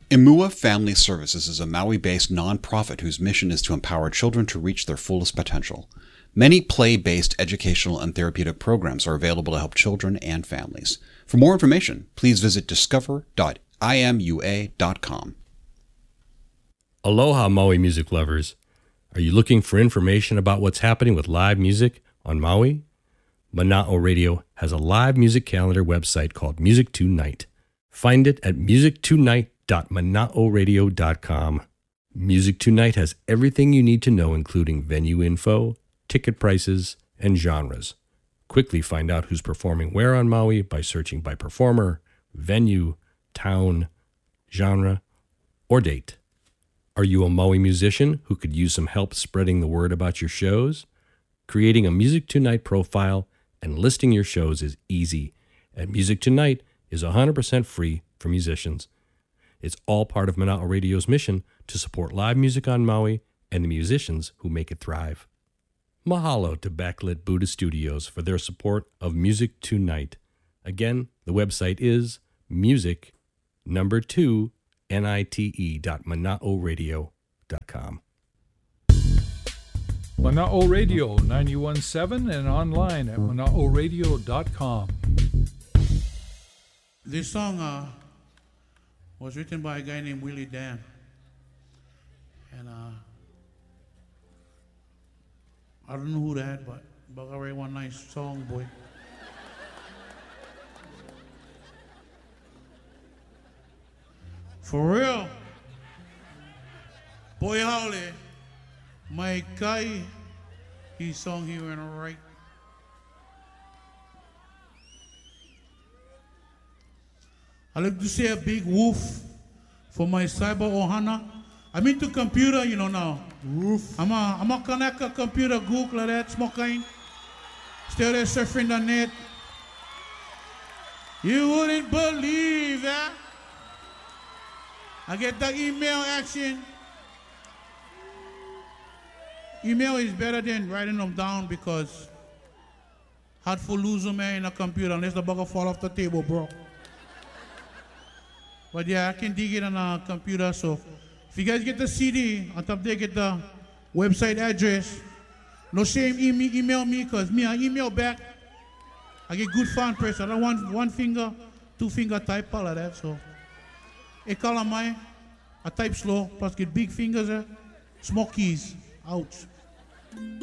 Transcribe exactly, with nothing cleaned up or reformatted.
Imua Family Services is a Maui-based nonprofit whose mission is to empower children to reach their fullest potential. Many play-based educational and therapeutic programs are available to help children and families. For more information, please visit discover dot imua dot com. Aloha, Maui music lovers. Are you looking for information about what's happening with live music on Maui? Mana'o Radio has a live music calendar website called Music Tonight. Find it at music tonight dot mana'o radio dot com. Music Tonight has everything you need to know, including venue info, ticket prices, and genres. Quickly find out who's performing where on Maui by searching by performer, venue, town, genre, or date. Are you a Maui musician who could use some help spreading the word about your shows? Creating a Music Tonight profile and listing your shows is easy, and Music Tonight is one hundred percent free for musicians. It's all part of Mana'o Radio's mission to support live music on Maui and the musicians who make it thrive. Mahalo to Backlit Buddha Studios for their support of Music Tonight. Again, the website is music, number two, N-I-T-E dot mana'o radio dot com. Mana'o Radio ninety-one point seven and online at mana'o radio dot com. This song uh, was written by a guy named Willie Dan. And uh, I don't know who that, but Bugger Ray one nice song, boy. For real. Boy Holly, my guy, he song here in a right. I like to say a big woof for my cyber ohana. I'm into computer, you know now. Woof. I'm a, I'm a connect a computer, Google that, smoking. Still there surfing the net. You wouldn't believe that. I get the email action. Email is better than writing them down because hard for lose them in a computer unless the bugger fall off the table, bro. But yeah, I can dig it on a computer. So if you guys get the C D, on top there get the website address. No shame, email, email me because me, I email back. I get good fan press. I don't want one finger, two finger type, all of that. So I call on my, I type slow, plus get big fingers, uh, small keys. Ouch.